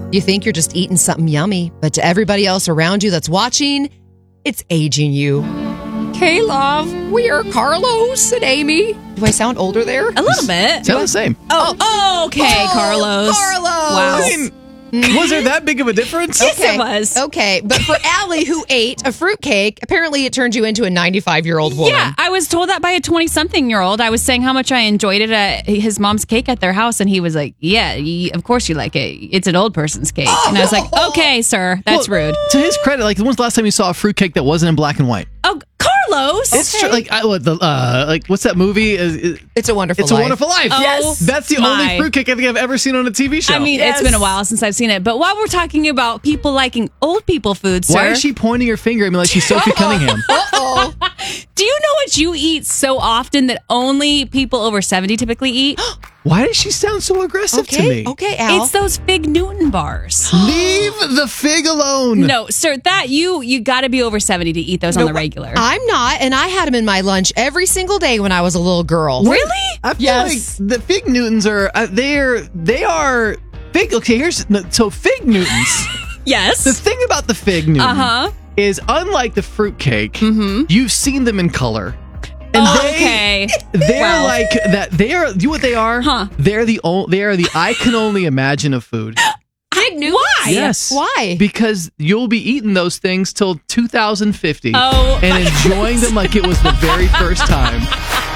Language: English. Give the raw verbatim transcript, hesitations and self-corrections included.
You think you're just eating something yummy, but to everybody else around you that's watching, it's aging you. Okay, love, we are Carlos and Amy. Do I sound older there? A little bit. Sound the same. Oh, oh okay, Oh, Carlos. Carlos. Wow. I mean, was there that big of a difference? Yes, Okay. it was. Okay, but for Allie, who ate a fruitcake, apparently it turned you into a ninety-five-year-old woman. Yeah, I was told that by a twenty-something-year-old. I was saying how much I enjoyed it at his mom's cake at their house, and he was like, yeah, y- of course you like it. It's an old person's cake. And I was like, okay, sir, that's Well, rude. To his credit, like, when's the last time you saw a fruitcake that wasn't in black and white? Oh, Carlos. It's true. Like, I, what, the, uh, like, what's that movie? Is- is- It's a Wonderful It's Life. a Wonderful Life. Oh, Yes. That's the my. only fruitcake I think I've ever seen on a T V show. I mean, it's been a while since I've seen it. But while we're talking about people liking old people food, sir, why is she pointing her finger at me like she's Sophie Cunningham? Uh-oh. do you know what you eat so often that only people over seventy typically eat? Why does she sound so aggressive to Okay, me? okay, Al. It's those Fig Newton bars. Leave the fig alone. No, sir, that you you got to be over seventy to eat those on the regular. I'm not, and I had them in my lunch every single day when I was a little girl. Really? I feel Yes. like the fig Newtons are uh, they're they are fig. Okay, here's so fig Newtons. Yes. The thing about the fig Newton Uh-huh. is, unlike the fruitcake, Mm-hmm. you've seen them in color. And Okay. they, they're Well. like that. They are. You know what they are? Huh. They're the o- They are the I can only imagine of food. Big news. Why? Yes. Why? Because you'll be eating those things till two thousand fifty Oh. and enjoying them like it was the very first time.